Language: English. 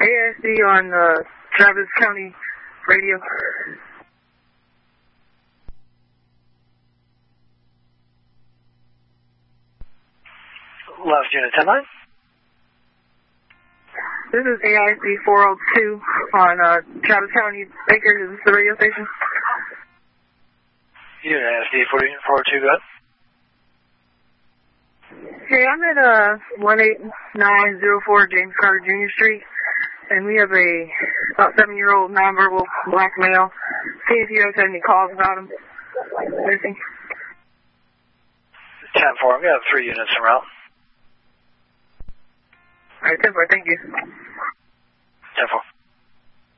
AIC on Travis County Radio. Left unit 10-9. This is AIC 402 on Travis County Baker. Is this the radio station? Unit AIC 402, go ahead. Hey, I'm at 18904 James Carter Jr. Street, and we have a about 7-year-old nonverbal black male. See if you guys had any calls about him missing. 10-4, we have 3 units en route. All right, 10-4, thank you. 10-4.